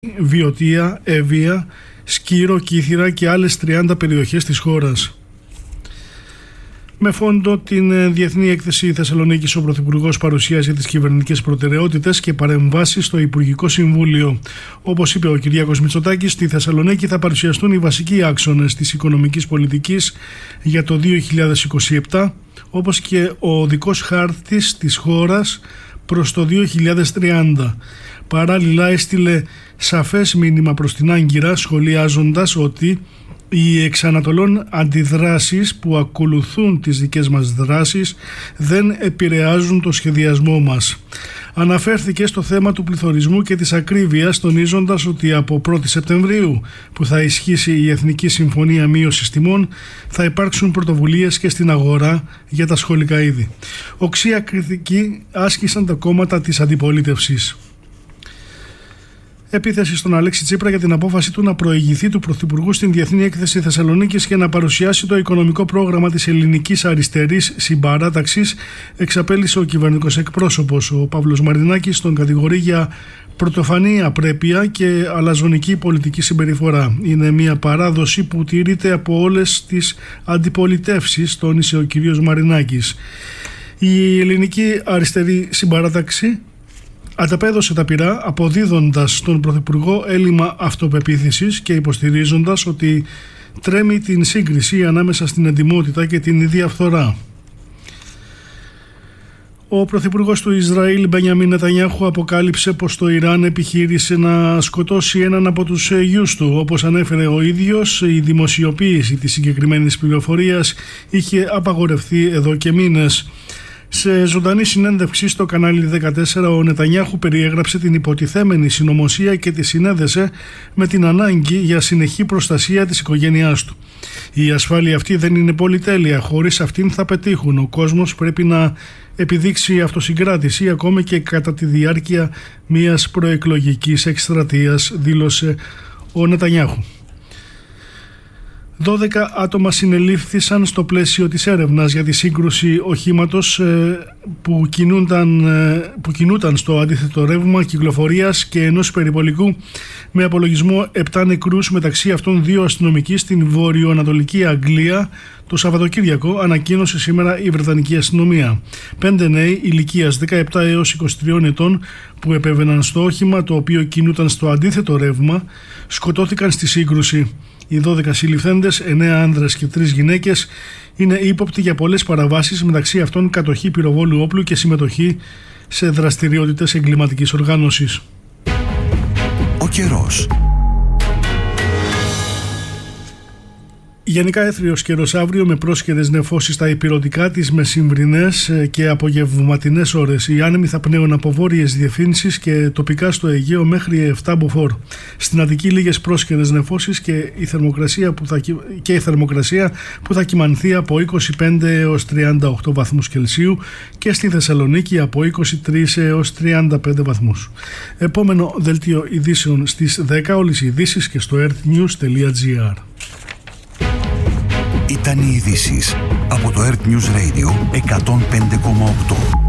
Βιωτία, Εύβοια, Σκύρο, Κύθυρα και άλλες 30 περιοχές της χώρας. Με φόντο την Διεθνή Έκθεση Θεσσαλονίκης, ο Πρωθυπουργός παρουσίασε τις κυβερνητικές προτεραιότητες και παρεμβάσεις στο Υπουργικό Συμβούλιο. Όπως είπε ο Κυριάκος Μητσοτάκης, στη Θεσσαλονίκη θα παρουσιαστούν οι βασικοί άξονες της οικονομικής πολιτικής για το 2027, όπως και ο οδικός χάρτης της χώρας προς το 2030. Παράλληλα έστειλε σαφές μήνυμα προς την Άγκυρα, σχολιάζοντας ότι οι εξανατολών αντιδράσεις που ακολουθούν τις δικές μας δράσεις δεν επηρεάζουν το σχεδιασμό μας. Αναφέρθηκε στο θέμα του πληθωρισμού και της ακρίβειας, τονίζοντας ότι από 1η Σεπτεμβρίου, που θα ισχύσει η Εθνική Συμφωνία Μείωσης Τιμών, θα υπάρξουν πρωτοβουλίες και στην αγορά για τα σχολικά είδη. Οξία κριτική άσκησαν τα κόμματα της αντιπολίτευσης. Επίθεση στον Αλέξη Τσίπρα για την απόφαση του να προηγηθεί του Πρωθυπουργού στην Διεθνή Έκθεση Θεσσαλονίκης και να παρουσιάσει το οικονομικό πρόγραμμα της ελληνικής αριστερής συμπαράταξης, εξαπέλυσε ο κυβερνητικός εκπρόσωπος. Ο Παύλος Μαρινάκης τον κατηγορεί για πρωτοφανή απρέπεια και αλαζονική πολιτική συμπεριφορά. Είναι μια παράδοση που τηρείται από όλες τις αντιπολιτεύσεις, τόνισε ο κ. Μαρινάκης. Η ελληνική αριστερή συμπαράταξη ανταπέδωσε τα πυρά, αποδίδοντας στον Πρωθυπουργό έλλειμμα αυτοπεποίθησης και υποστηρίζοντας ότι τρέμει την σύγκριση ανάμεσα στην εντιμότητα και την διαφθορά. Ο Πρωθυπουργός του Ισραήλ, Μπενιαμίν Νετανιάχου, αποκάλυψε πως το Ιράν επιχείρησε να σκοτώσει έναν από τους γιους του. Όπως ανέφερε ο ίδιος, η δημοσιοποίηση της συγκεκριμένης πληροφορίας είχε απαγορευτεί εδώ και μήνες. Σε ζωντανή συνέντευξη στο κανάλι 14, ο Νετανιάχου περιέγραψε την υποτιθέμενη συνωμοσία και τη συνέδεσε με την ανάγκη για συνεχή προστασία της οικογένειάς του. Η ασφάλεια αυτή δεν είναι πολυτέλεια, χωρίς αυτήν θα πετύχουν. Ο κόσμος πρέπει να επιδείξει αυτοσυγκράτηση ακόμη και κατά τη διάρκεια μιας προεκλογικής εκστρατείας, δήλωσε ο Νετανιάχου. 12 άτομα συνελήφθησαν στο πλαίσιο της έρευνας για τη σύγκρουση οχήματος που κινούταν στο αντίθετο ρεύμα κυκλοφορίας και ενός περιπολικού, με απολογισμό 7 νεκρούς, μεταξύ αυτών 2 αστυνομικοί, στην βορειοανατολική Αγγλία το Σαββατοκύριακο, ανακοίνωσε σήμερα η Βρετανική αστυνομία. 5 νέοι ηλικίας 17 έως 23 ετών που επέβαιναν στο όχημα, το οποίο κινούταν στο αντίθετο ρεύμα, σκοτώθηκαν στη σύγκρουση. Οι 12 συλληφθέντες, 9 άνδρες και 3 γυναίκες, είναι ύποπτοι για πολλές παραβάσεις, μεταξύ αυτών κατοχή πυροβόλου όπλου και συμμετοχή σε δραστηριότητες εγκληματικής οργάνωσης. Ο καιρός. Γενικά έθριος καιρός αύριο, με πρόσχερες νεφώσεις στα ηπειρωτικά, τις μεσημβρινές και απογευματινές ώρες. Οι άνεμοι θα πνέουν από βόρειες διευθύνσεις και τοπικά στο Αιγαίο μέχρι 7 μποφόρ. Στην Αττική λίγες πρόσχερες νεφώσεις και η θερμοκρασία που θα κυμανθεί από 25 έως 38 βαθμούς Κελσίου και στη Θεσσαλονίκη από 23 έως 35 βαθμούς. Επόμενο δελτίο ειδήσεων στις 10, όλες οι ειδήσεις και στο earthnews.gr. Ήταν οι ειδήσεις από το Earth News Radio 105,8.